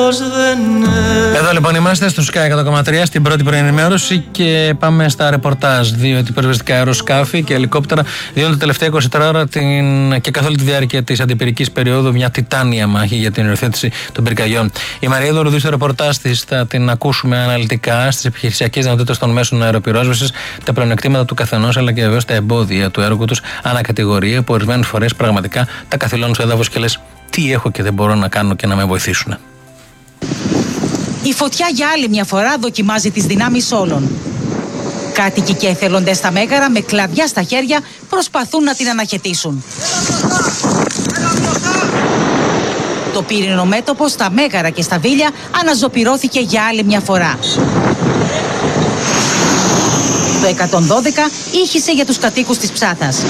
Εδώ λοιπόν είμαστε στο Sky 100,3 στην πρώτη προενημέρωση και πάμε στα ρεπορτάζ. Δύο αντιπυροσβεστικά αεροσκάφη και ελικόπτερα δίνουν τα τελευταία 24 ώρα και καθ' όλη τη διάρκεια της αντιπυρικής περίοδου μια τιτάνια μάχη για την υιοθέτηση των πυρκαγιών. Η Μαρία Δωρουδή στο ρεπορτάζ της θα την ακούσουμε αναλυτικά στις επιχειρησιακές δυνατότητες των μέσων αεροπυρόσβεσης, τα πλεονεκτήματα του καθενός αλλά και βεβαίως τα εμπόδια του έργου τους ανακατηγορία που ορισμένες φορές πραγματικά τα καθυλώνουν στο έδαφος και λες τι έχω και δεν μπορώ να κάνω και να με βοηθήσουν. Η φωτιά για άλλη μια φορά δοκιμάζει τις δυνάμεις όλων. Κάτοικοι και εθελοντές στα Μέγαρα με κλαδιά στα χέρια προσπαθούν να την αναχαιτήσουν. Το πύρινο μέτωπο στα Μέγαρα και στα Βίλια αναζωπυρώθηκε για άλλη μια φορά. Το 112 ήχησε για τους κατοίκους της Ψάθας.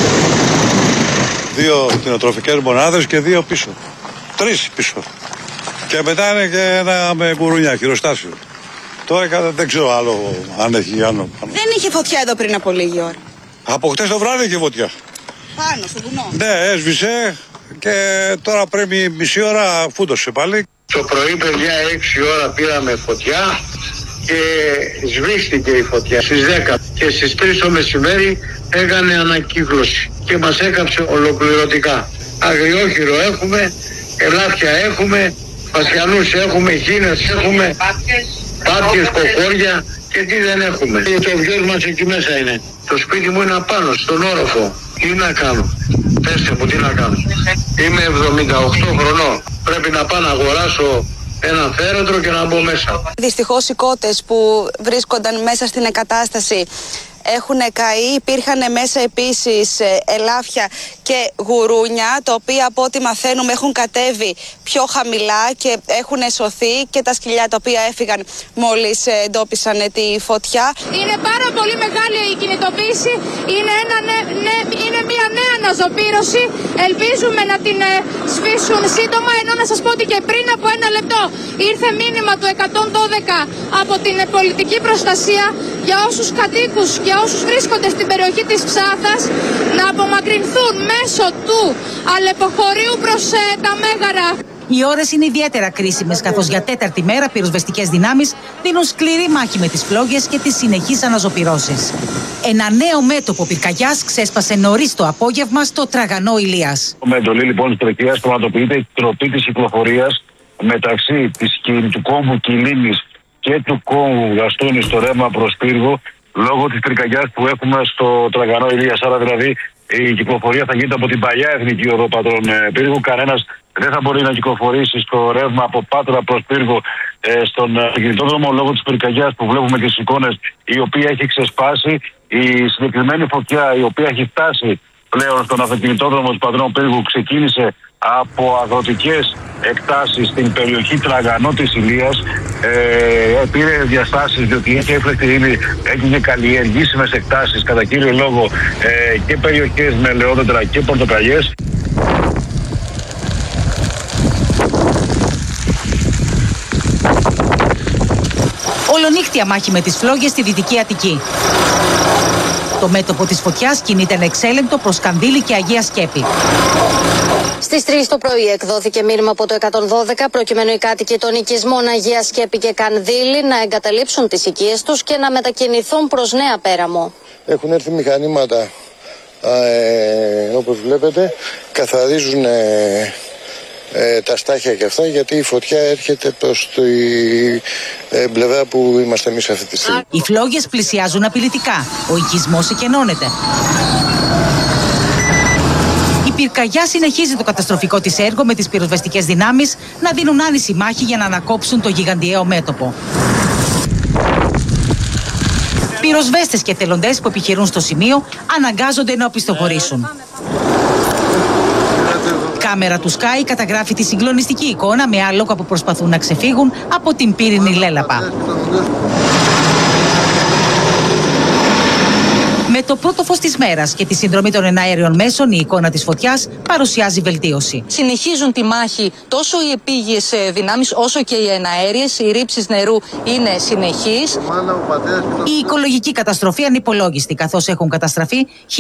2 κτηνοτροφικές μονάδες και 2 πίσω. 3 πίσω. Και μετά είναι και ένα με γουρούνια, χειροστάσιο. Τώρα δεν ξέρω άλλο αν έχει άλλο. Δεν είχε φωτιά εδώ πριν από λίγη ώρα. Από χτες το βράδυ είχε φωτιά. Πάνω, στο βουνό. Ναι, έσβησε και τώρα πρέπει μισή ώρα φούντωσε πάλι. Το πρωί, παιδιά, 6 ώρα πήραμε φωτιά και σβήστηκε η φωτιά στις 10. Και στις 3 το μεσημέρι έκανε ανακύκλωση και μας έκαψε ολοκληρωτικά. Αγριόχειρο έχουμε, ελάφια έχουμε, Πασιανούς έχουμε, χήνες έχουμε, πάπιες, κοκόρια και τι δεν έχουμε. Το βιός μας εκεί μέσα είναι. Το σπίτι μου είναι απάνω, στον όροφο. Τι να κάνω, πέστε μου τι να κάνω. Είμαι 78 χρονών, πρέπει να πάω να αγοράσω ένα φέρετρο και να μπω μέσα. Δυστυχώς οι κότες που βρίσκονταν μέσα στην εγκατάσταση έχουν καεί. Υπήρχαν μέσα επίσης ελάφια και γουρούνια, τα οποία από ό,τι μαθαίνουμε έχουν κατέβει πιο χαμηλά και έχουν σωθεί, και τα σκυλιά τα οποία έφυγαν μόλις εντόπισαν τη φωτιά. Είναι πάρα πολύ μεγάλη η κινητοποίηση, είναι μια νέα αναζωπήρωση, ελπίζουμε να την σβήσουν σύντομα, ενώ να σας πω ότι και πριν από 1 λεπτό ήρθε μήνυμα του 112 από την πολιτική προστασία για όσους κατοίκους, για όσους βρίσκονται στην περιοχή της Ψάθας, να απομακρυνθούν μέσω του αλεποχωρίου προς τα Μέγαρα. Οι ώρες είναι ιδιαίτερα κρίσιμες, καθώς για 4η μέρα πυροσβεστικές δυνάμεις δίνουν σκληρή μάχη με τις φλόγες και τις συνεχείς αναζωπυρώσεις. Ένα νέο μέτωπο πυρκαγιάς ξέσπασε νωρίς το απόγευμα στο Τραγανό Ηλίας. Με εντολή λοιπόν της Τρεκίας πραγματοποιείται η τροπή της κυκλοφορίας μεταξύ του κόμβου Κιλίνης και του κόμβου Γαστούνη στο ρεύμα προς Πύργο, λόγω της πυρκαγιάς που έχουμε στο Τραγανό Ηλίας. Άρα δηλαδή η κυκλοφορία θα γίνεται από την παλιά εθνική οδό Πατρών Πύργου. Κανένας δεν θα μπορεί να κυκλοφορήσει στο ρεύμα από Πάτρα προς Πύργο στον αυτοκινητόδρομο, λόγω της πυρκαγιάς που βλέπουμε και στις εικόνες, η οποία έχει ξεσπάσει. Η συγκεκριμένη φωτιά, η οποία έχει φτάσει πλέον στον αυτοκινητόδρομο του Πατρών Πύργου, ξεκίνησε από αγροτικές εκτάσεις στην περιοχή Τραγανό της Ηλίας. Πήρε διαστάσεις διότι έχει έφλεκτη ύλη, έχει και καλλιεργήσιμες εκτάσεις, κατά κύριο λόγο και περιοχές με ελαιόδεντρα και πορτοκαλιές. Ολονύχτια μάχη με τις φλόγες στη Δυτική Αττική. Το μέτωπο της φωτιάς κινείται ανεξέλεγκτο προς Κανδύλη και Αγία Σκέπη. Στις 3 το πρωί εκδόθηκε μήνυμα από το 112 προκειμένου οι κάτοικοι των οικισμών Αγία Σκέπη και Κανδύλη να εγκαταλείψουν τις οικίες τους και να μετακινηθούν προς Νέα Πέραμο. Έχουν έρθει μηχανήματα, όπως βλέπετε, καθαρίζουν τα στάχια και αυτά, γιατί η φωτιά έρχεται προς την πλευρά που είμαστε εμείς αυτή τη στιγμή. Οι φλόγες πλησιάζουν απειλητικά. Ο οικισμός εκενώνεται. Η πυρκαγιά συνεχίζει το καταστροφικό της έργο με τις πυροσβεστικές δυνάμεις να δίνουν άνηση μάχη για να ανακόψουν το γιγαντιαίο μέτωπο. Πυροσβέστες και θελοντές που επιχειρούν στο σημείο αναγκάζονται να οπισθοχωρήσουν. Κάμερα του Sky καταγράφει τη συγκλονιστική εικόνα με άλογα που προσπαθούν να ξεφύγουν από την πύρινη λέλαπα. Με το πρώτο φως της μέρας και τη συνδρομή των εναέριων μέσων, η εικόνα της φωτιάς παρουσιάζει βελτίωση. Συνεχίζουν τη μάχη τόσο οι επίγειες δυνάμεις όσο και οι εναέριες. Οι ρήψεις νερού είναι συνεχείς. Η οικολογική καταστροφή ανυπολόγιστη, καθώς έχουν καταστραφεί